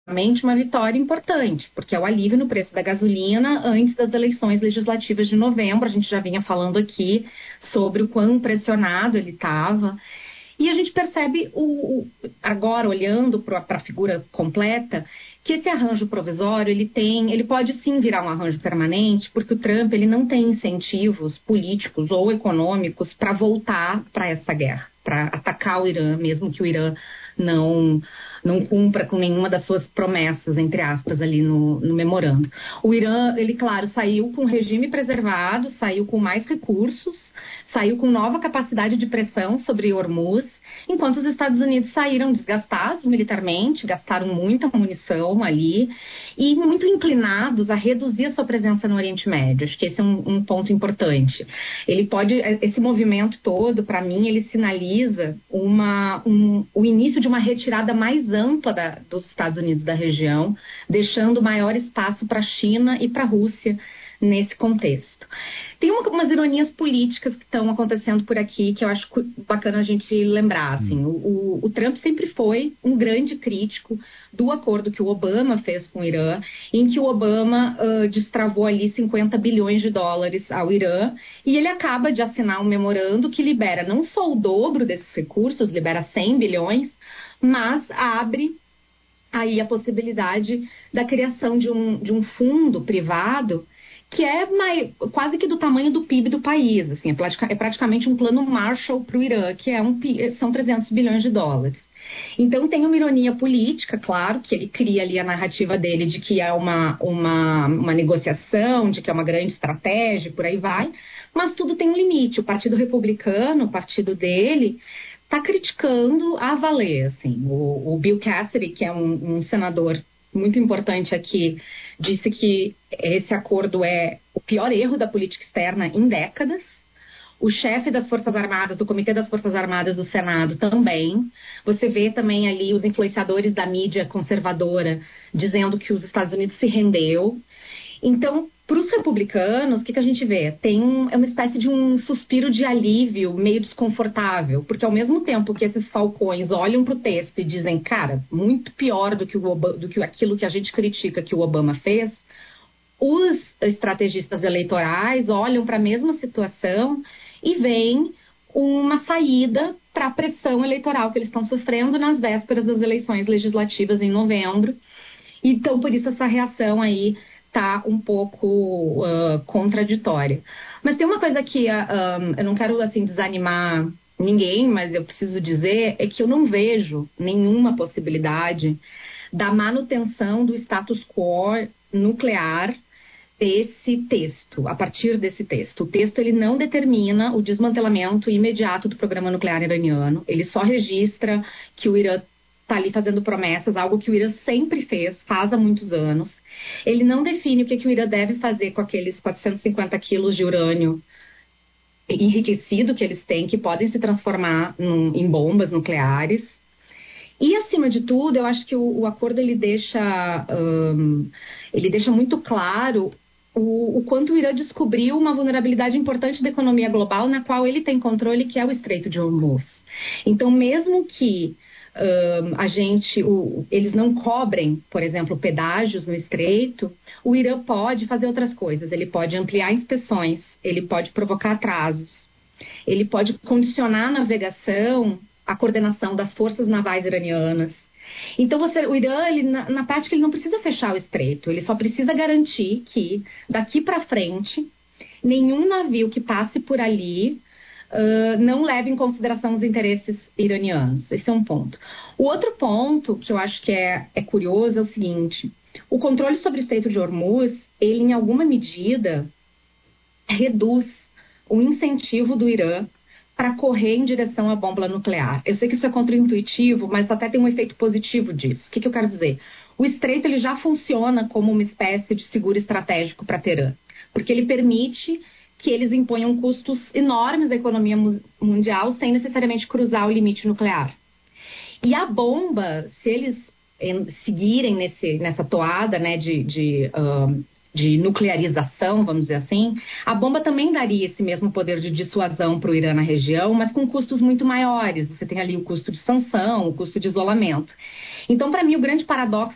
uma vitória importante, porque é o alívio no preço da gasolina antes das eleições legislativas de novembro. A gente já vinha falando aqui sobre o quão pressionado ele estava. E a gente percebe, agora olhando para a figura completa, que esse arranjo provisório ele pode sim virar um arranjo permanente, porque o Trump ele não tem incentivos políticos ou econômicos para voltar para essa guerra, para atacar o Irã, mesmo que o Irã não cumpra com nenhuma das suas promessas, entre aspas, ali no memorando. O Irã, ele, claro, saiu com o regime preservado, saiu com mais recursos, saiu com nova capacidade de pressão sobre Hormuz, enquanto os Estados Unidos saíram desgastados militarmente, gastaram muita munição ali e muito inclinados a reduzir a sua presença no Oriente Médio. Acho que esse é um ponto importante. Esse movimento todo, para mim, ele sinaliza o início de uma retirada mais ampla dos Estados Unidos da região, deixando maior espaço para a China e para a Rússia nesse contexto. Tem umas ironias políticas que estão acontecendo por aqui que eu acho bacana a gente lembrar. Assim. O Trump sempre foi um grande crítico do acordo que o Obama fez com o Irã, em que o Obama destravou ali 50 bilhões de dólares ao Irã, e ele acaba de assinar um memorando que libera não só o dobro desses recursos, libera 100 bilhões, mas abre aí a possibilidade da criação de um fundo privado que é quase que do tamanho do PIB do país. Assim, é praticamente um plano Marshall para o Irã, que são 300 bilhões de dólares. Então tem uma ironia política, claro, que ele cria ali a narrativa dele de que é uma negociação, de que é uma grande estratégia, por aí vai, mas tudo tem um limite. O Partido Republicano, o partido dele, está criticando a valer. Assim. O Bill Cassidy, que é um senador muito importante aqui, disse que esse acordo é o pior erro da política externa em décadas. O chefe das Forças Armadas, do Comitê das Forças Armadas do Senado também. Você vê também ali os influenciadores da mídia conservadora dizendo que os Estados Unidos se rendeu. Então, para os republicanos, o que a gente vê? É uma espécie de um suspiro de alívio meio desconfortável, porque ao mesmo tempo que esses falcões olham para o texto e dizem, cara, muito pior do que aquilo que a gente critica que o Obama fez, os estrategistas eleitorais olham para a mesma situação e veem uma saída para a pressão eleitoral que eles estão sofrendo nas vésperas das eleições legislativas em novembro. Então, por isso, essa reação aí está um pouco contraditória. Mas tem uma coisa que eu não quero assim, desanimar ninguém, mas eu preciso dizer, é que eu não vejo nenhuma possibilidade da manutenção do status quo nuclear a partir desse texto. O texto ele não determina o desmantelamento imediato do programa nuclear iraniano, ele só registra que o Irã está ali fazendo promessas, algo que o Irã sempre faz há muitos anos. Ele não define o que o Irã deve fazer com aqueles 450 quilos de urânio enriquecido que eles têm, que podem se transformar em bombas nucleares. E, acima de tudo, eu acho que o acordo ele deixa muito claro o quanto o Irã descobriu uma vulnerabilidade importante da economia global na qual ele tem controle, que é o Estreito de Hormuz. Então, mesmo que eles não cobrem, por exemplo, pedágios no Estreito, o Irã pode fazer outras coisas. Ele pode ampliar inspeções, ele pode provocar atrasos, ele pode condicionar a navegação à coordenação das forças navais iranianas. Então, o Irã, na prática, ele não precisa fechar o Estreito, ele só precisa garantir que, daqui para frente, nenhum navio que passe por ali não leva em consideração os interesses iranianos. Esse é um ponto. O outro ponto que eu acho que é curioso é o seguinte: o controle sobre o Estreito de Hormuz, ele em alguma medida reduz o incentivo do Irã para correr em direção à bomba nuclear. Eu sei que isso é contraintuitivo, mas até tem um efeito positivo disso. O que eu quero dizer? O Estreito ele já funciona como uma espécie de seguro estratégico para Teherã, porque ele permite que eles imponham custos enormes à economia mundial sem necessariamente cruzar o limite nuclear. E a bomba, se eles seguirem nessa toada, né, de nuclearização, vamos dizer assim, a bomba também daria esse mesmo poder de dissuasão para o Irã na região, mas com custos muito maiores. Você tem ali o custo de sanção, o custo de isolamento. Então, para mim, o grande paradoxo